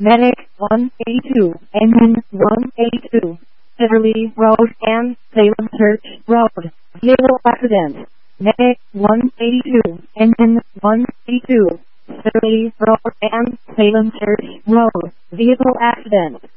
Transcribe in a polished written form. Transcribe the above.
Medic 182, Engine 182, Beverly Road and Salem Church Road, vehicle accident. Medic 182, Engine 182, Beverly Road and Salem Church Road, vehicle accident.